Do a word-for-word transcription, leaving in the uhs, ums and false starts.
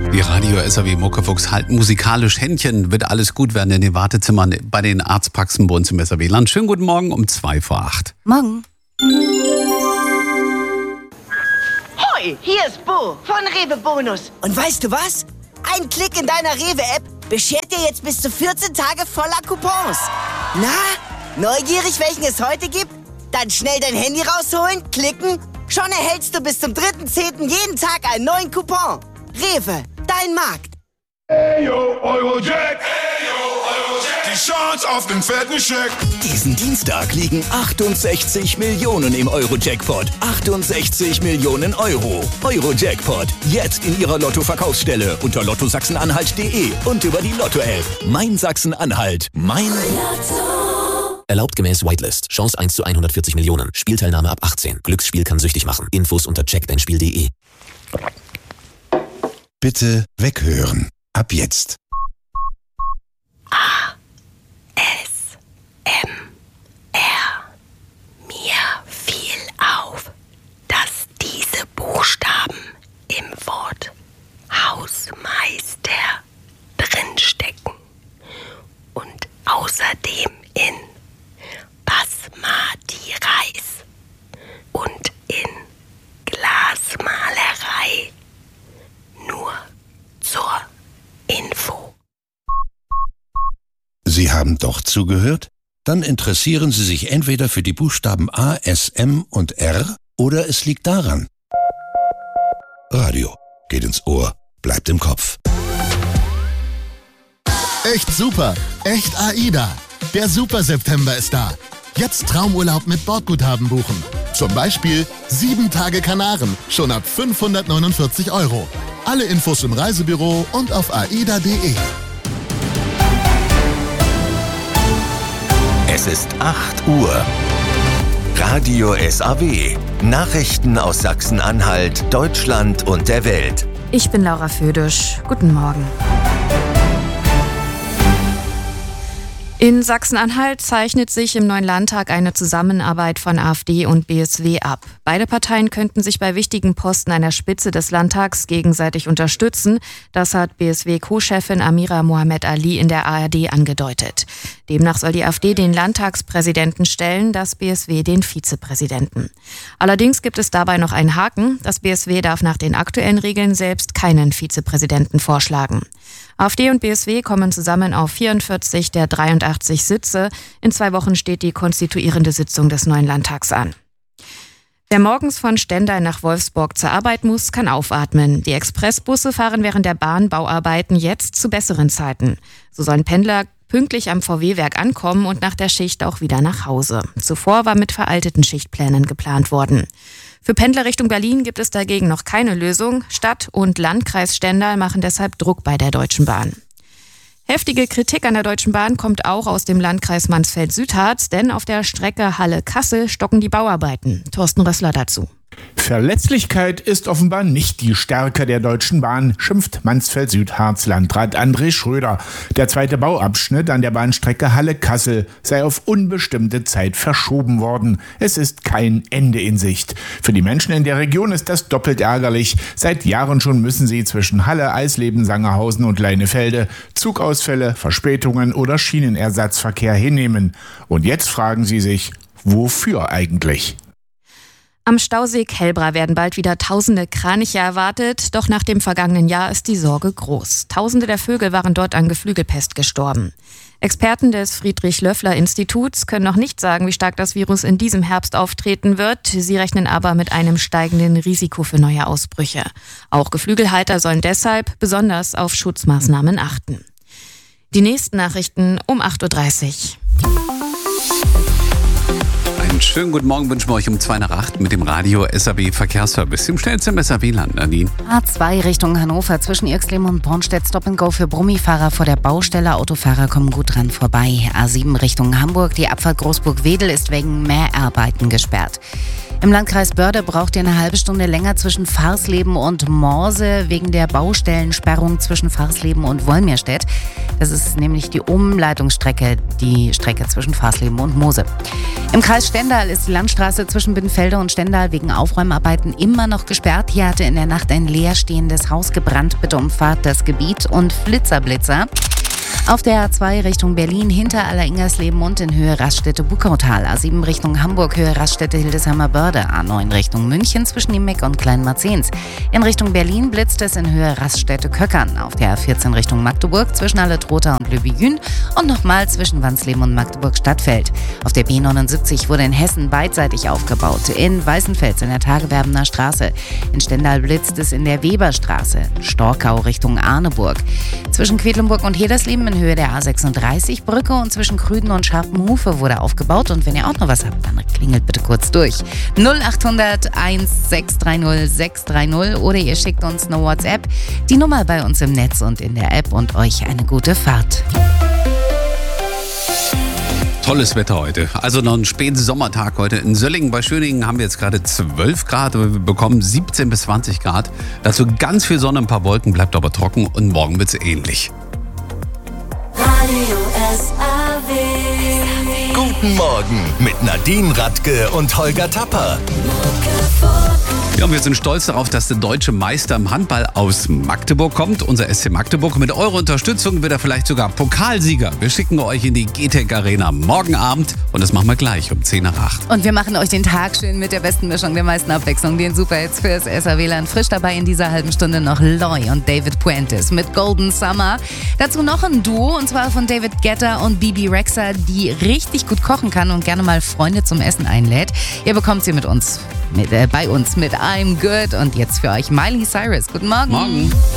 Die Radio S A W Muckefuchs halten musikalisch Händchen. Wird alles gut werden in den Wartezimmern bei den Arztpraxen bei uns im S A W-Land. Schönen guten Morgen um zwei vor acht. Morgen. Hoi, hier ist Bo von Rewe Bonus. Und weißt du was? Ein Klick in deiner Rewe-App beschert dir jetzt bis zu vierzehn Tage voller Coupons. Na, neugierig, welchen es heute gibt? Dann schnell dein Handy rausholen, klicken. Schon erhältst du bis zum dritten zehnten jeden Tag einen neuen Coupon. Rewe, dein Markt. Eyo, Eurojack. Eyo, Eurojack. Die Chance auf den fetten Scheck. Diesen Dienstag liegen achtundsechzig Millionen im Euro-Jackpot. achtundsechzig Millionen Euro. Euro-Jackpot. Jetzt in Ihrer Lotto-Verkaufsstelle unter lotto sachsen-anhalt punkt de und über die Lotto-App. Mein Sachsen-Anhalt. Mein Lotto. Erlaubt gemäß Whitelist. Chance eins zu hundertvierzig Millionen. Spielteilnahme ab achtzehn. Glücksspiel kann süchtig machen. Infos unter check dein spiel punkt de. Bitte weghören. Ab jetzt. A. S. M. R. Mir fiel auf, dass diese Buchstaben im Wort Hausmeister drinstecken und außerdem in Basmati Reis und in Glasmalerei. Nur zur Info. Sie haben doch zugehört? Dann interessieren Sie sich entweder für die Buchstaben A, S, M und R oder es liegt daran. Radio geht ins Ohr, bleibt im Kopf. Echt super, echt AIDA. Der Super September ist da. Jetzt Traumurlaub mit Bordguthaben buchen. Zum Beispiel sieben Tage Kanaren, schon ab fünfhundertneunundvierzig Euro. Alle Infos im Reisebüro und auf aida punkt de. Es ist acht Uhr. Radio S A W. Nachrichten aus Sachsen-Anhalt, Deutschland und der Welt. Ich bin Laura Födisch. Guten Morgen. In Sachsen-Anhalt zeichnet sich im neuen Landtag eine Zusammenarbeit von AfD und B S W ab. Beide Parteien könnten sich bei wichtigen Posten an der Spitze des Landtags gegenseitig unterstützen. Das hat B S W-Co-Chefin Amira Mohamed Ali in der A R D angedeutet. Demnach soll die AfD den Landtagspräsidenten stellen, das B S W den Vizepräsidenten. Allerdings gibt es dabei noch einen Haken. Das B S W darf nach den aktuellen Regeln selbst keinen Vizepräsidenten vorschlagen. AfD und B S W kommen zusammen auf vierundvierzig der dreiundachtzig Sitze. In zwei Wochen steht die konstituierende Sitzung des neuen Landtags an. Wer morgens von Stendal nach Wolfsburg zur Arbeit muss, kann aufatmen. Die Expressbusse fahren während der Bahnbauarbeiten jetzt zu besseren Zeiten. So sollen Pendler pünktlich am V W-Werk ankommen und nach der Schicht auch wieder nach Hause. Zuvor war mit veralteten Schichtplänen geplant worden. Für Pendler Richtung Berlin gibt es dagegen noch keine Lösung. Stadt und Landkreis Stendal machen deshalb Druck bei der Deutschen Bahn. Heftige Kritik an der Deutschen Bahn kommt auch aus dem Landkreis Mansfeld-Südharz, denn auf der Strecke Halle-Kassel stocken die Bauarbeiten. Thorsten Rössler dazu. Verlässlichkeit ist offenbar nicht die Stärke der Deutschen Bahn, schimpft Mansfeld-Südharz-Landrat André Schröder. Der zweite Bauabschnitt an der Bahnstrecke Halle-Kassel sei auf unbestimmte Zeit verschoben worden. Es ist kein Ende in Sicht. Für die Menschen in der Region ist das doppelt ärgerlich. Seit Jahren schon müssen sie zwischen Halle, Eisleben, Sangerhausen und Leinefelde Zugausfälle, Verspätungen oder Schienenersatzverkehr hinnehmen. Und jetzt fragen sie sich, wofür eigentlich? Am Stausee Kelbra werden bald wieder tausende Kraniche erwartet, doch nach dem vergangenen Jahr ist die Sorge groß. Tausende der Vögel waren dort an Geflügelpest gestorben. Experten des Friedrich-Löffler-Instituts können noch nicht sagen, wie stark das Virus in diesem Herbst auftreten wird. Sie rechnen aber mit einem steigenden Risiko für neue Ausbrüche. Auch Geflügelhalter sollen deshalb besonders auf Schutzmaßnahmen achten. Die nächsten Nachrichten um acht Uhr dreißig. Einen schönen guten Morgen wünschen wir euch um zwei nach acht mit dem Radio S A W Verkehrsservice. Im schnellsten S A W-Land, Nadine. A zwei Richtung Hannover zwischen Irxleben und Bornstedt Stop and Go für Brummifahrer vor der Baustelle. Autofahrer kommen gut dran vorbei. A sieben Richtung Hamburg. Die Abfahrt Großburg-Wedel ist wegen Mäharbeiten gesperrt. Im Landkreis Börde braucht ihr eine halbe Stunde länger zwischen Farsleben und Morse wegen der Baustellensperrung zwischen Farsleben und Wolmirstedt. Das ist nämlich die Umleitungsstrecke, die Strecke zwischen Farsleben und Mose. Im Kreis Stendal ist die Landstraße zwischen Bittenfelde und Stendal wegen Aufräumarbeiten immer noch gesperrt. Hier hatte in der Nacht ein leerstehendes Haus gebrannt. Bitte umfahrt das Gebiet und Flitzerblitzer. Auf der A zwei Richtung Berlin hinter Aller-Ingersleben und in Höhe Raststätte-Buckautal. A sieben Richtung Hamburg, Höhe Raststätte-Hildesheimer-Börde. A neun Richtung München zwischen Niemeck und Kleinmarzens. In Richtung Berlin blitzt es in Höhe Raststätte-Köckern. Auf der A vierzehn Richtung Magdeburg zwischen Halle-Trotha und Löbejün und nochmal zwischen Wansleben und Magdeburg-Stadtfeld. Auf der B neunundsiebzig wurde in Hessen beidseitig aufgebaut. In Weißenfels in der Tagewerbener Straße. In Stendal blitzt es in der Weberstraße. Storkau Richtung Arneburg. Zwischen Quedlinburg und Hedersleben in Höhe der A sechsunddreißig Brücke und zwischen Krüden und Scharpenhufe wurde aufgebaut. Und wenn ihr auch noch was habt, dann klingelt bitte kurz durch. null achthundert eins sechs drei null sechs drei null oder ihr schickt uns eine WhatsApp. Die Nummer bei uns im Netz und in der App und euch eine gute Fahrt. Tolles Wetter heute. Also noch ein späten Sommertag heute. In Söllingen bei Schöningen haben wir jetzt gerade zwölf Grad. Wir bekommen siebzehn bis zwanzig Grad. Dazu ganz viel Sonne, ein paar Wolken, bleibt aber trocken und morgen wird es ähnlich. Radio S A W. Guten Morgen mit Nadine Radke und Holger Tapper. Ja, und wir sind stolz darauf, dass der deutsche Meister im Handball aus Magdeburg kommt. Unser S C Magdeburg. Mit eurer Unterstützung wird er vielleicht sogar Pokalsieger. Wir schicken euch in die G T E C Arena morgen Abend und das machen wir gleich um zehn nach acht. Und wir machen euch den Tag schön mit der besten Mischung, der meisten Abwechslung, den Superhits fürs S A W-Land. Frisch dabei in dieser halben Stunde noch Loy und David Puentes mit Golden Summer. Dazu noch ein Duo und zwar von David Guetta und Bibi Rexha, die richtig gut kochen kann und gerne mal Freunde zum Essen einlädt. Ihr bekommt sie mit uns, mit, äh, bei uns mit I'm Good und jetzt für euch Miley Cyrus. Guten Morgen. Morgen.